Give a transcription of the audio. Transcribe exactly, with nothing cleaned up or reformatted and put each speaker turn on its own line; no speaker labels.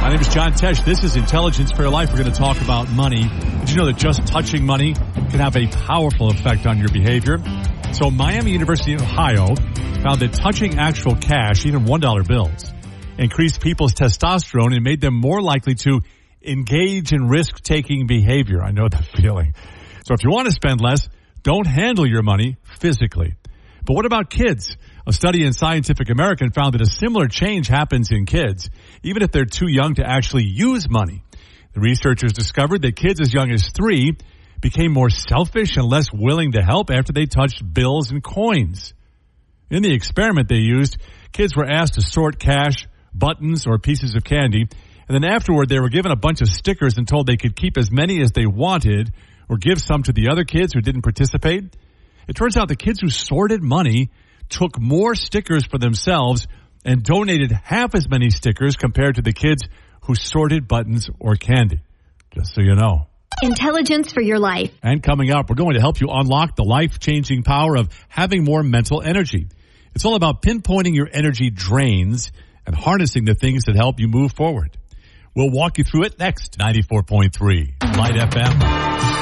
My name is John Tesh. This is Intelligence for Your Life. We're going to talk about money. Did you know that just touching money can have a powerful effect on your behavior? So Miami University of Ohio found that touching actual cash, even one dollar bills, increased people's testosterone and made them more likely to engage in risk-taking behavior. I know that feeling. So if you want to spend less, don't handle your money physically. But what about kids? A study in Scientific American found that a similar change happens in kids, even if they're too young to actually use money. The researchers discovered that kids as young as three became more selfish and less willing to help after they touched bills and coins. In the experiment they used, kids were asked to sort cash, buttons, or pieces of candy, and then afterward they were given a bunch of stickers and told they could keep as many as they wanted or give some to the other kids who didn't participate. It turns out the kids who sorted money took more stickers for themselves and donated half as many stickers compared to the kids who sorted buttons or candy. Just so you know.
Intelligence for your life.
And coming up, we're going to help you unlock the life-changing power of having more mental energy. It's all about pinpointing your energy drains and harnessing the things that help you move forward. We'll walk you through it next. ninety-four point three Light F M.